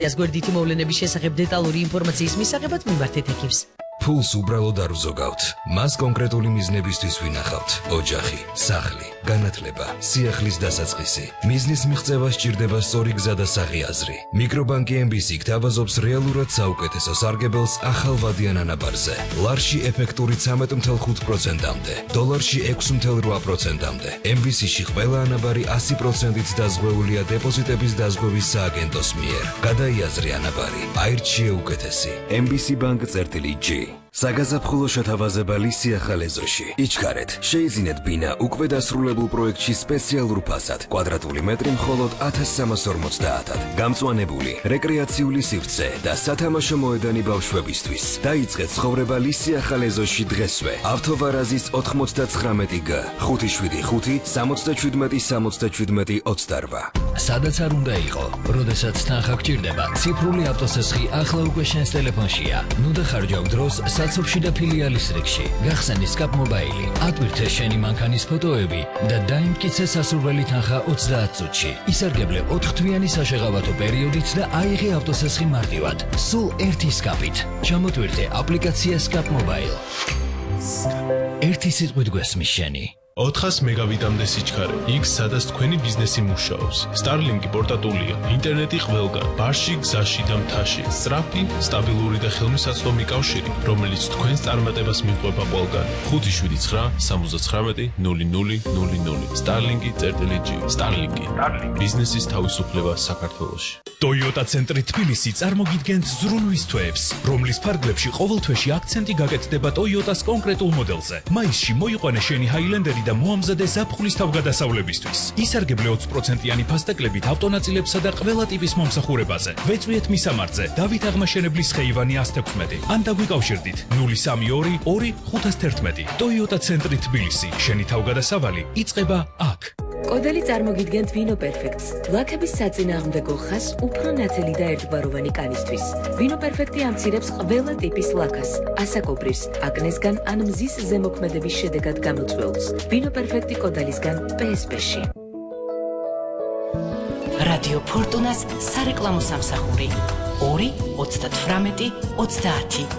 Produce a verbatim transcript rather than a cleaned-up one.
გვერდითი მოვლენების შესახებ დეტალური ინფორმაციის მისაღებად მიმართეთ ექიმს. ფულს უბრალოდ არ უზოგავთ. მას კონკრეტული მიზნებისთვის ვინახავთ. ოჯახი, სახლი, განათლება, სიახლის დასაწყისი. მიზნის მიღწევა სჭირდება სწორი გზა და საღი აზრი. მიკრობანკი ემ ბი სი გთავაზობს რეალურად საუკეთესო სარგებელს ახალვადიან ანაბარზე. ლარში ეფექტური ცამეტ ათი ხუთი პროცენტამდე, დოლარში ექვსი ათი რვა პროცენტამდე. ემ ბი სი-ში ყველა ანაბარი ასი პროცენტით დაზღვეულია დეპოზიტების დაზღვევის სააგენტოს მიერ. გადაიაზრე ანაბარი, აირჩიე უკეთესი. ემ ბი სი ბანკ წერტილი ჯი. საგაზაფხულო შეთავაზებალი სიახალე ეზოში. იჩქარეთ, შეიძინეთ ბინა უკვე დასრულებულ პროექტში სპეციალურ ფასად, კვადრატული მეტრი მხოლოდ ათას სამას ორმოცდაათად. გამწვანებული, რეკრეაციული სივრცე და სათამაშო მოედანი ბავშვებისთვის. დაიწყეთ ცხოვრება სიახალე ეზოში დღესვე. ავთოვარაზის ოთხმოცდაცხრამეტი გ, ხუთი შვიდი ხუთი, სამოცდაშვიდმეტი სამოცდაშვიდმეტი ოცდარვა. სადაც არ უნდა იყო, როდესაც თანხა გჭირდება, ციფრული ავტოსესხი ახლა უკვე შენს ტელეფონშია. ნუ დახარჯავ დროს საცობში და ფილიალის რიგში. გახსენი სკაპ მობაილი, ატვირთე შენი მანქანის ფოტოები და დაიმტკიცე სასურველი თანხა ოცდაათ წუთში. ისარგებლე ოთხთვიანი საშეღავათო პერიოდით და აიღე ავტოსესხი მარტივად. სულ ერთი სკაპით. ჩამოტვირთე აპლიკაცია სკაპ მობაილ. ერთი სიტყვით გვესმის შენი. ოთხას მეგავიტამდე სიჩქარე, იქ სადაც თქვენი ბიზნესი მუშაობს. Starlink პორტატულია, ინტერნეტი ყველგან, ბარში, გზაში და მთაში. სწრაფი, სტაბილური და ხელმისაწვდომი კავშირი, რომელიც თქვენს წარმატებას მიყვება ყველგან. ხუთი შვიდი ცხრა სამოცდაცხრამეტი ნული ნული ნული ნული. Starlink წერტილი ჯი. Starlink. ბიზნესის თავისუფლება საქართველოში. Toyota ცენტრი თბილისი წარმოგიდგენთ ზრუნვის თვეებს, რომლის ფარგლებში ყოველ თვეში აქცენტი გაკეთდება Toyotas კონკრეტულ მოდელზე. მაისში მოიყვანე შენი Highlander და მოამზადე ზაფხულის თავგადასავლებისთვის. ისარგებლე ოცი პროცენტიანი ფასტეკლებით ავტონაწილებსა და ყველა ტიპის მომსახურებაზე. ვეწვიეთ მისამართზე დავით აღმაშენებლის ხეივანი ასი თექვსმეტი. ან დაგვიკავშირდით ნული სამი ორი ორი ხუთას თერთმეტი. Toyota ცენტრი თბილისი, შენი თავგადასავალი იწყება აქ. კოდელი წარმოგიდგენთ ვინო პერფექტს. ლაქების საწინააღმდეგო ხას უფრო ნათელი და ერთგვაროვანი კანისთვის. ვინო პერფექტი ამცირებს ყველა ტიპის ლაქას, ასაკობრივს, აკნესგან ან მზის ზემოქმედების შედეგად გამოწვეულს. ვინო პერფექტი კოდელისგან პე ეს პე-ში. რადიო ფორტუნას სარეკლამო სამსახური ორი ოცდათვრამეტი ოცდაათი